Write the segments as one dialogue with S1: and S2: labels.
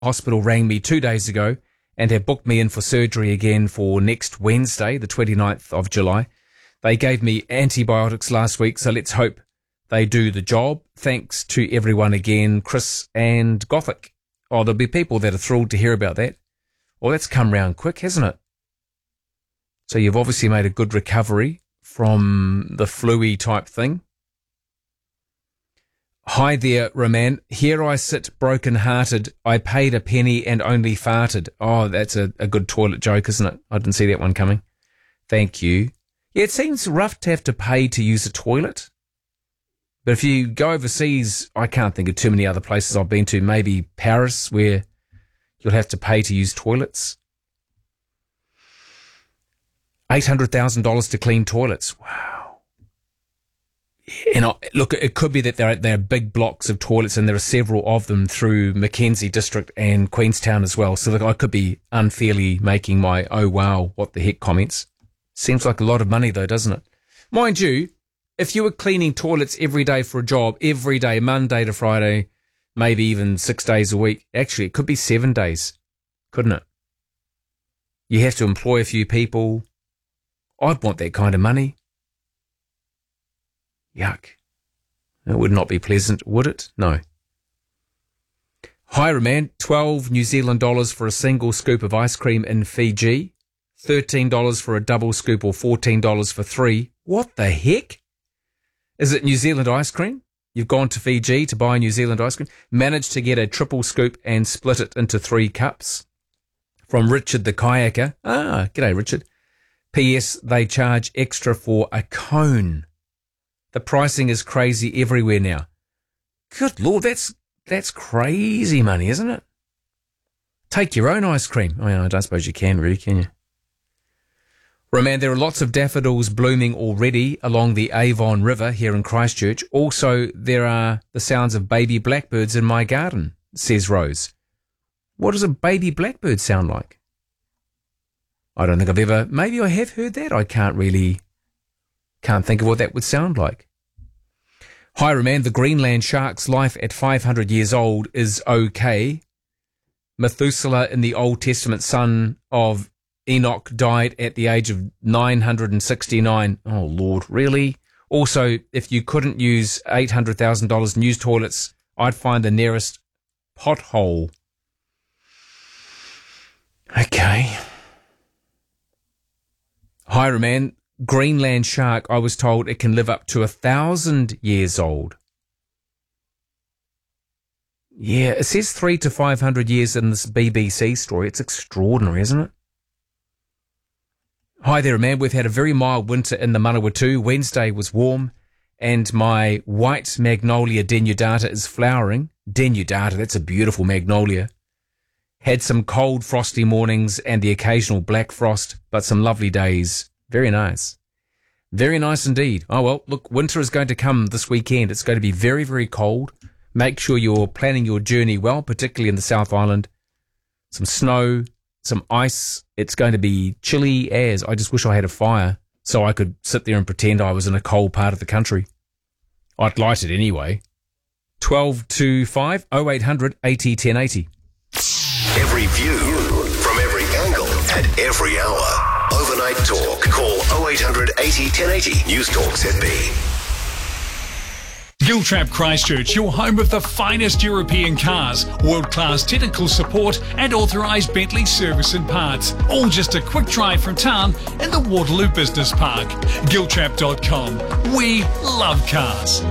S1: Hospital rang me 2 days ago and have booked me in for surgery again for next Wednesday, the 29th of July. They gave me antibiotics last week, so let's hope they do the job. Thanks to everyone again, Chris and Gothic. Oh, there'll be people that are thrilled to hear about that. Well, that's come round quick, hasn't it? So you've obviously made a good recovery from the flu-y type thing. Hi there, Roman. Here I sit broken-hearted. I paid a penny and only farted. Oh, that's a good toilet joke, isn't it? I didn't see that one coming. Thank you. Yeah, it seems rough to have to pay to use a toilet. But if you go overseas, I can't think of too many other places I've been to. Maybe Paris, where you'll have to pay to use toilets. $800,000 to clean toilets. Wow. And look, it could be that there are big blocks of toilets and there are several of them through Mackenzie District and Queenstown as well. So I could be unfairly making my, oh wow, what the heck comments. Seems like a lot of money though, doesn't it? Mind you, if you were cleaning toilets every day for a job, every day, Monday to Friday, maybe even 6 days a week, actually it could be 7 days, couldn't it? You have to employ a few people. I'd want that kind of money. Yuck. It would not be pleasant, would it? No. Hi, Roman. 12 New Zealand dollars for a single scoop of ice cream in Fiji. $13 for a double scoop or $14 for 3. What the heck? Is it New Zealand ice cream? You've gone to Fiji to buy New Zealand ice cream. Managed to get a triple scoop and split it into 3 cups. From Richard the Kayaker. Ah, g'day, Richard. P.S. They charge extra for a cone. The pricing is crazy everywhere now. Good Lord, that's crazy money, isn't it? Take your own ice cream. Oh, yeah, I don't suppose you can, really, can you? Roman, there are lots of daffodils blooming already along the Avon River here in Christchurch. Also, there are the sounds of baby blackbirds in my garden, says Rose. What does a baby blackbird sound like? I don't think I've ever... Maybe I have heard that. I can't think of what that would sound like. Hi, Roman. The Greenland shark's life at 500 years old is okay. Methuselah in the Old Testament, son of Enoch, died at the age of 969. Oh, Lord, really? Also, if you couldn't use $800,000 in used toilets, I'd find the nearest pothole. Okay. Hi, Roman. Greenland shark, I was told it can live up to 1,000 years old. Yeah, it says 300 to 500 years in this BBC story. It's extraordinary, isn't it? Hi there, man. We've had a very mild winter in the Manawatu. Wednesday was warm, and my white magnolia denudata is flowering. Denudata, that's a beautiful magnolia. Had some cold, frosty mornings and the occasional black frost, but some lovely days. Very nice. Very nice indeed. Oh, well, look, winter is going to come this weekend. It's going to be very, very cold. Make sure you're planning your journey well, particularly in the South Island. Some snow, some ice. It's going to be chilly as. I just wish I had a fire so I could sit there and pretend I was in a cold part of the country. I'd light it anyway. 1225 0800 80 1080.
S2: Every view from every angle at every hour. Overnight Talk. Call 0800 80 1080. News Talk ZB.
S3: Giltrap Christchurch, your home of the finest European cars, world-class technical support and authorised Bentley service and parts. All just a quick drive from town in the Waterloo Business Park. Giltrap.com. We love cars.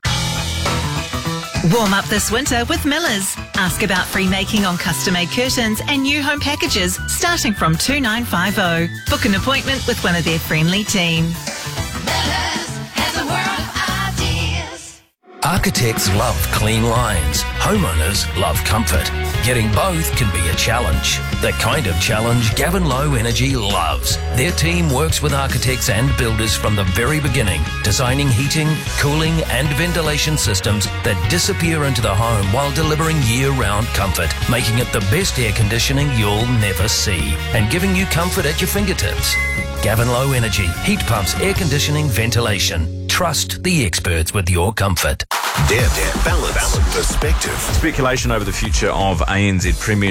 S4: Warm up this winter with Millers. Ask about free making on custom-made curtains and new home packages starting from $2,950. Book an appointment with one of their friendly team.
S5: Millers has a world of ideas.
S6: Architects love clean lines. Homeowners love comfort. Getting both can be a challenge. The kind of challenge Gavin Low Energy loves. Their team works with architects and builders from the very beginning, designing heating, cooling and ventilation systems that disappear into the home while delivering year-round comfort, making it the best air conditioning you'll never see and giving you comfort at your fingertips. Gavin Low Energy, heat pumps, air conditioning, ventilation. Trust the experts with your comfort.
S2: Depth, balance, perspective.
S7: Speculation over the future of ANZ Premier